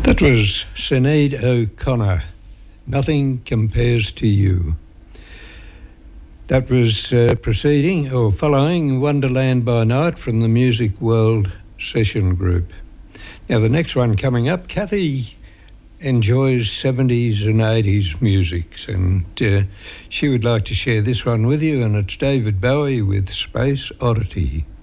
That was Sinead O'Connor, Nothing Compares to You. That was preceding or following Wonderland by Night from the Music World Session Group. Now the next one coming up, Kathy enjoys 70s and 80s music, and she would like to share this one with you, and it's David Bowie with Space Oddity.